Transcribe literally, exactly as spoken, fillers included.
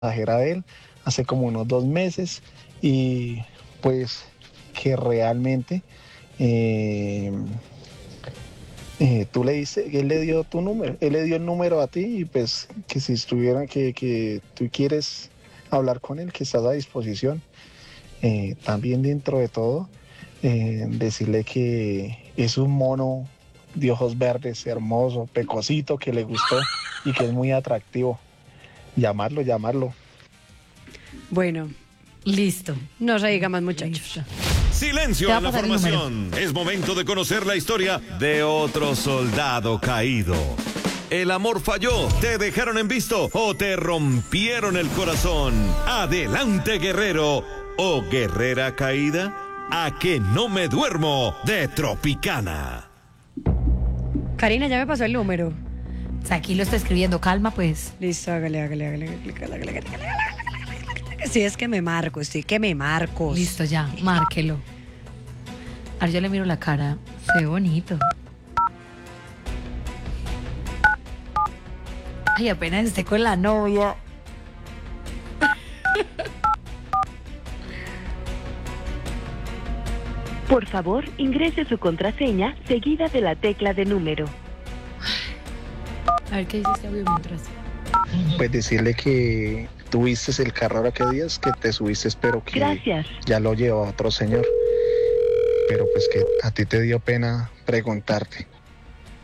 pasajera de él hace como unos dos meses y pues que realmente eh, eh, tú le dices, él le dio tu número, él le dio el número a ti y pues que si estuviera, que, que tú quieres hablar con él, que estás a disposición. Eh, también dentro de todo, eh, decirle que es un mono de ojos verdes, hermoso, pecosito, que le gustó y que es muy atractivo. Llamarlo, llamarlo. Bueno, Listo. no se diga más, muchachos. Listo. Silencio Te va a en la pasar el formación. Es momento de conocer la historia de otro soldado caído. El amor falló, te dejaron en visto o te rompieron el corazón. Adelante, guerrero o guerrera caída. A que no me duermo de Tropicana. Karina, ya me pasó el número. O sea, aquí lo está escribiendo. Calma, pues. Listo, hágale, hágale, hágale, hágale, hágale, hágale, hágale, hágale, hágale. Sí, es que me marco, sí, que me marco. Listo, ya. Márquelo. Ahora yo le miro la cara. Se ve bonito. Ay, apenas esté con la novia. Por favor, ingrese su contraseña seguida de la tecla de número. A ver qué dice este audio mientras. Pues decirle que tuviste el carro ahora que días, que te subiste, pero que Gracias. ya lo llevó otro señor. Pero pues que a ti te dio pena preguntarte.